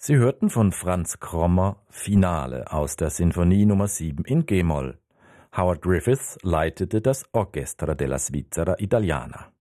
Sie hörten von Franz Krommer Finale aus der Sinfonie Nummer 7 in G-Moll. Howard Griffiths leitete das Orchestra della Svizzera Italiana.